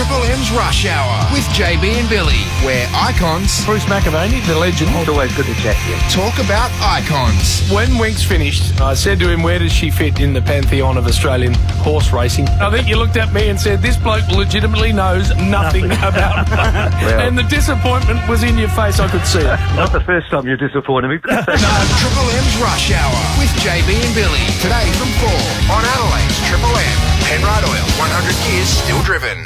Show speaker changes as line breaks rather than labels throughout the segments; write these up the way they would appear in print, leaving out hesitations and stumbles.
Triple M's Rush Hour with JB and Billy, where icons...
Bruce McAvaney, the legend.
It's always good to chat to you.
Talk about icons.
When Winx finished, I said to him, where does she fit in the pantheon of Australian horse racing? I think you looked at me and said, this bloke legitimately knows nothing about it.
Well,
and the disappointment was in your face, I could see it.
not the first time you disappointed me.
No, Triple M's Rush Hour with JB and Billy. Today from 4 on Adelaide's Triple M. Penrite Oil, 100 years still driven.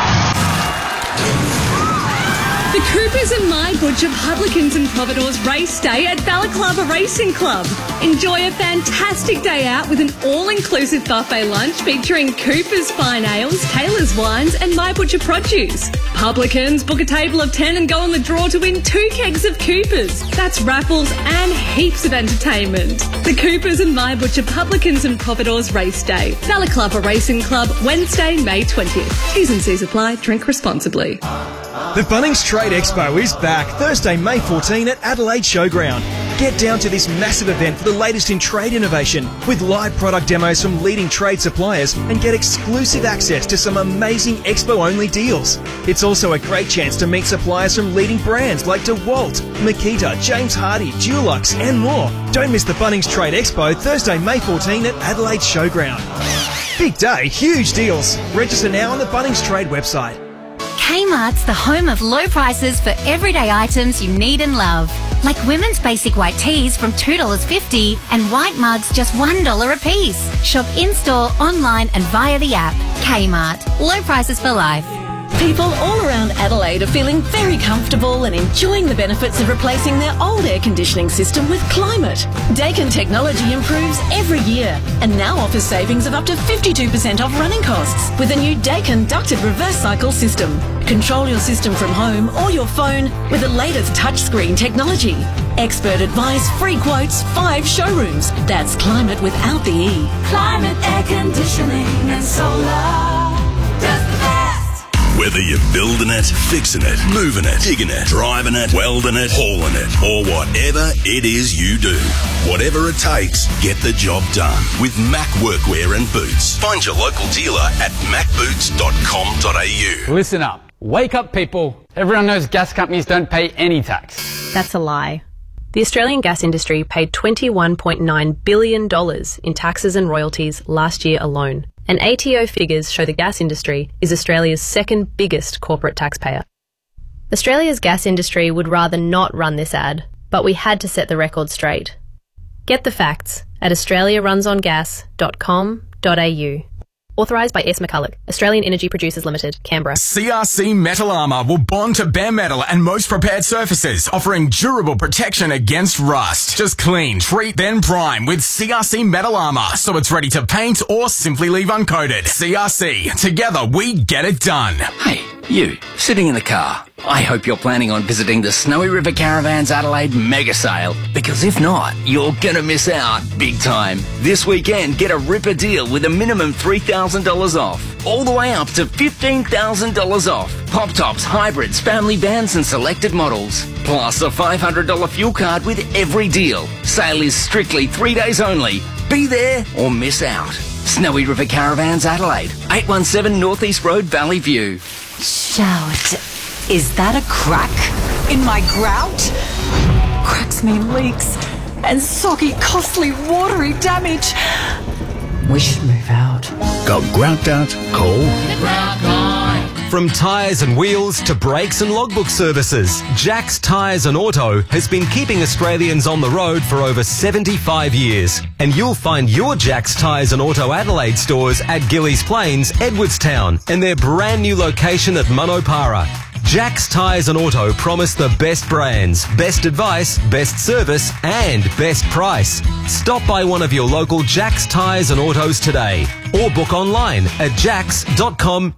The Coopers and My Butcher Publicans and Providores Race Day at Balaclava Racing Club. Enjoy a fantastic day out with an all-inclusive buffet lunch featuring Coopers Fine Ales, Taylor's Wines and My Butcher Produce. Publicans, book a table of 10 and go on the draw to win 2 kegs of Coopers. That's raffles and heaps of entertainment. The Coopers and My Butcher Publicans and Providores Race Day. Balaclava Racing Club, Wednesday, May 20th. T's and C's apply. Drink responsibly.
The Bunnings Trade Expo is back Thursday, May 14 at Adelaide Showground. Get down to this massive event for the latest in trade innovation with live product demos from leading trade suppliers and get exclusive access to some amazing expo-only deals. It's also a great chance to meet suppliers from leading brands like DeWalt, Makita, James Hardie, Dulux and more. Don't miss the Bunnings Trade Expo Thursday, May 14 at Adelaide Showground. Big day, huge deals. Register now on the Bunnings Trade website.
Kmart's the home of low prices for everyday items you need and love. Like women's basic white tees from $2.50 and white mugs just $1 a piece. Shop in-store, online and via the app. Kmart. Low prices for life.
People all around Adelaide are feeling very comfortable and enjoying the benefits of replacing their old air conditioning system with Climate. Daikin technology improves every year and now offers savings of up to 52% off running costs with a new Daikin ducted reverse cycle system. Control your system from home or your phone with the latest touchscreen technology. Expert advice, free quotes, 5 showrooms. That's Climate without the E.
Climate air conditioning and solar does the best.
Whether you're building it, fixing it, moving it, digging it, driving it, welding it, hauling it, or whatever it is you do. Whatever it takes, get the job done with Mac Workwear and Boots. Find your local dealer at macboots.com.au.
Listen up. Wake up, people. Everyone knows gas companies don't pay any tax.
That's a lie. The Australian gas industry paid $21.9 billion in taxes and royalties last year alone. And ATO figures show the gas industry is Australia's second biggest corporate taxpayer. Australia's gas industry would rather not run this ad, but we had to set the record straight. Get the facts at australiarunsongas.com.au. Authorised by S. McCulloch, Australian Energy Producers Limited, Canberra.
CRC Metal Armour will bond to bare metal and most prepared surfaces, offering durable protection against rust. Just clean, treat, then prime with CRC Metal Armour, so it's ready to paint or simply leave uncoated. CRC, together we get it done.
Hey, you, sitting in the car. I hope you're planning on visiting the Snowy River Caravans Adelaide Mega Sale, because if not, you're gonna miss out big time. This weekend, get a ripper deal with a minimum $3,000 off, all the way up to $15,000 off. Pop tops, hybrids, family vans and selected models, plus a $500 fuel card with every deal. Sale is strictly 3 days only. Be there or miss out. Snowy River Caravans Adelaide, 817 North East Road, Valley View.
Shout. Is that a crack in my grout? Cracks mean leaks and soggy, costly, watery damage. We should move out.
Got grout out? Call
The Grout Guy.
From tyres and wheels to brakes and logbook services, Jack's Tyres and Auto has been keeping Australians on the road for over 75 years. And you'll find your Jack's Tyres and Auto Adelaide stores at Gillies Plains, Edwardstown, and their brand new location at Munopara. Jack's Tyres and Auto promise the best brands, best advice, best service and best price. Stop by one of your local Jack's Tyres and Autos today or book online at jacks.com.au.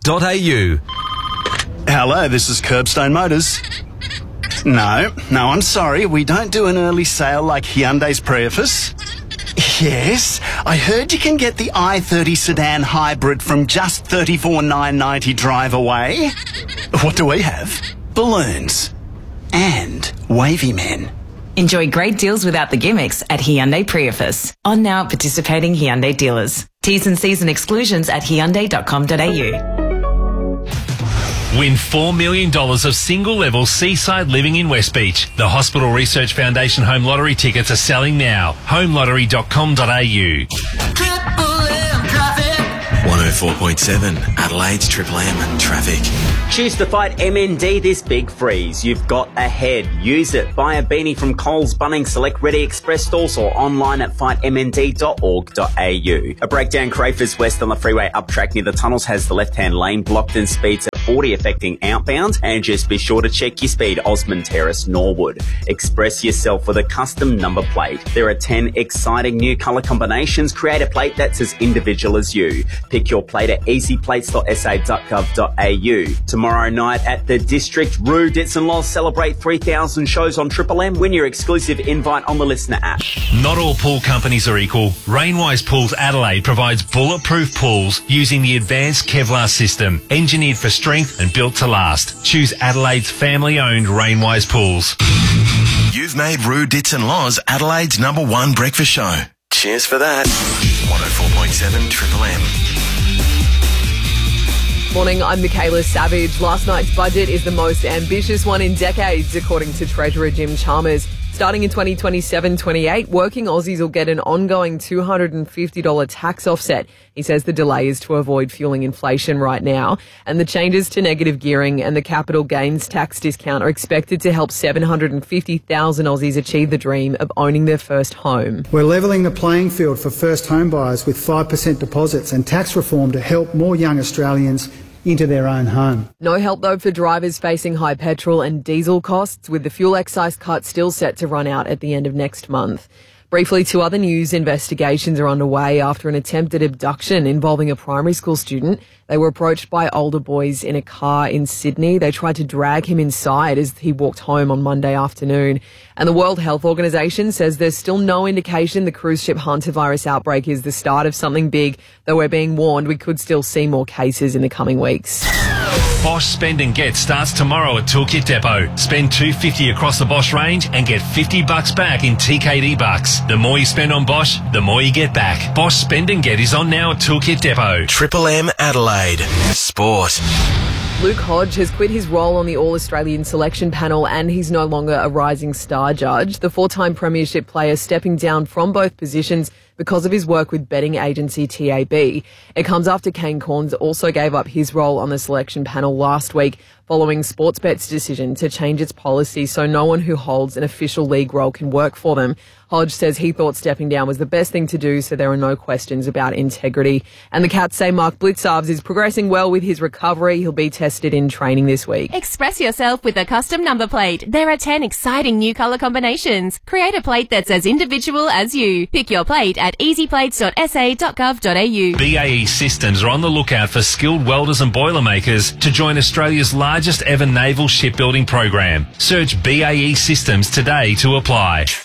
Hello, this is Curbstone Motors. No, I'm sorry, we don't do an early sale like Hyundai's Prius. Yes, I heard you can get the i30 sedan hybrid from just $34,990 drive away. What do we have? Balloons. And wavy men.
Enjoy great deals without the gimmicks at Hyundai Prius. On now at participating Hyundai dealers. T's and C's and exclusions at hyundai.com.au.
Win $4 million of single-level seaside living in West Beach. The Hospital Research Foundation Home Lottery tickets are selling now. homelottery.com.au.
104.7 Adelaide's Triple M traffic.
Choose to fight MND this big freeze. You've got ahead. Use it. Buy a beanie from Coles, Bunnings, Select Ready Express stores or online at fightmnd.org.au. A breakdown Crafers West on the freeway up track near the tunnels has the left-hand lane blocked and speeds at 40 affecting outbound. And just be sure to check your speed. Osmond Terrace, Norwood. Express yourself with a custom number plate. There are 10 exciting new colour combinations. Create a plate that's as individual as you. Pick your plate at easyplates.sa.gov.au. Tomorrow night at the District, Roo, Ditz and Loz celebrate 3,000 shows on Triple M. Win your exclusive invite on the Listener app.
Not all pool companies are equal. Rainwise Pools Adelaide provides bulletproof pools using the advanced Kevlar system, engineered for strength and built to last. Choose Adelaide's family-owned Rainwise Pools.
You've made Roo, Ditz and Loz Adelaide's #1 breakfast show. Cheers for that. 104.7 Triple M.
Morning, I'm Michaela Savage. Last night's budget is the most ambitious one in decades, according to Treasurer Jim Chalmers. Starting in 2027-28, working Aussies will get an ongoing $250 tax offset. He says the delay is to avoid fueling inflation right now. And the changes to negative gearing and the capital gains tax discount are expected to help 750,000 Aussies achieve the dream of owning their first home.
We're levelling the playing field for first home buyers with 5% deposits and tax reform to help more young Australians into their own home.
No help though for drivers facing high petrol and diesel costs, with the fuel excise cut still set to run out at the end of next month. Briefly, to other news, investigations are underway after an attempted abduction involving a primary school student. They were approached by older boys in a car in Sydney. They tried to drag him inside as he walked home on Monday afternoon. And the World Health Organization says there's still no indication the cruise ship hantavirus outbreak is the start of something big, though we're being warned we could still see more cases in the coming weeks.
Bosch Spend and Get starts tomorrow at Toolkit Depot. Spend $250 across the Bosch range and get $50 back in TKD bucks. The more you spend on Bosch, the more you get back. Bosch Spend and Get is on now at Toolkit Depot.
Triple M Adelaide. Sport.
Luke Hodge has quit his role on the All-Australian selection panel and he's no longer a rising star judge. The four-time premiership player stepping down from both positions because of his work with betting agency TAB. It comes after Kane Cornes also gave up his role on the selection panel last week following Sportsbet's decision to change its policy so no one who holds an official league role can work for them. Hodge says he thought stepping down was the best thing to do, so there are no questions about integrity. And the Cats say Mark Blitzarves is progressing well with his recovery. He'll be tested in training this week.
Express yourself with a custom number plate. There are 10 exciting new colour combinations. Create a plate that's as individual as you. Pick your plate at easyplates.sa.gov.au.
BAE Systems are on the lookout for skilled welders and boilermakers to join Australia's largest ever naval shipbuilding program. Search BAE Systems today to apply.